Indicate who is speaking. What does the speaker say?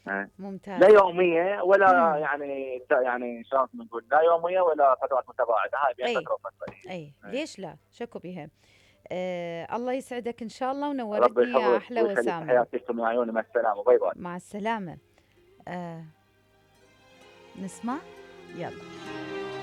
Speaker 1: ممتاز.
Speaker 2: لا يوميه ولا يعني شلون بنقول، لا يوميه ولا فترات متباعده، هاي بين
Speaker 1: اي
Speaker 2: فتره وفتره.
Speaker 1: اي
Speaker 2: إيه.
Speaker 1: ليش لا، شكو بها. الله يسعدك ان شاء الله،
Speaker 2: ربي
Speaker 1: ونورتني يا
Speaker 2: يحفظك
Speaker 1: احلى
Speaker 2: ويخليك،
Speaker 1: وسامه.
Speaker 2: حياتي ام عيوني، مع السلامه، باي باي.
Speaker 1: مع السلامه. نسمع. يلا.